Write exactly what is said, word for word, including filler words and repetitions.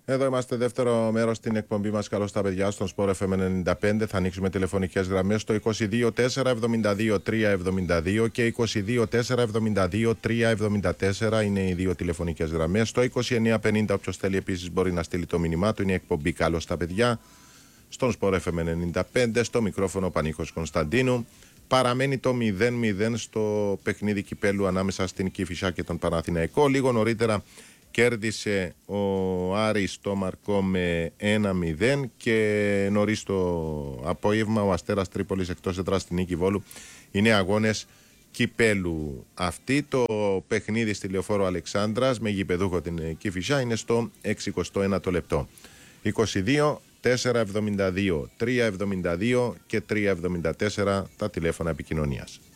Εδώ είμαστε, δεύτερο μέρος στην εκπομπή μας. Καλώς τα παιδιά στον Sport εφ εμ ενενήντα πέντε. Θα ανοίξουμε τηλεφωνικές γραμμές στο είκοσι δύο τέσσερα εβδομήντα δύο τρία εβδομήντα δύο και είκοσι δύο τέσσερα εβδομήντα δύο τρία εβδομήντα τέσσερα είναι οι δύο τηλεφωνικές γραμμές. Στο είκοσι εννέα πενήντα, όποιος θέλει επίσης μπορεί να στείλει το μήνυμά του. Είναι η εκπομπή Καλώς τα παιδιά στον Sport εφ εμ ενενήντα πέντε. Στο μικρόφωνο Πανίκος Κωνσταντίνου. Παραμένει το μηδέν μηδέν στο παιχνίδι κυπέλου ανάμεσα στην Κηφισιά και τον Παναθηναϊκό. Λίγο νωρίτερα κέρδισε ο Άρης το Μαρκό με ένα μηδέν και νωρίς το απόγευμα ο Αστέρας Τρίπολης εκτός έδρας στην Νίκη Βόλου. Είναι αγώνες κυπέλου. Αυτή το παιχνίδι στη Λεωφόρο Αλεξάνδρας με γηπεδούχο την Κηφισιά είναι στο εξηκοστό ένατο λεπτό. είκοσι δύο τετρακόσια εβδομήντα δύο τριακόσια εβδομήντα δύο και τριακόσια εβδομήντα τέσσερα τα τηλέφωνα επικοινωνίας.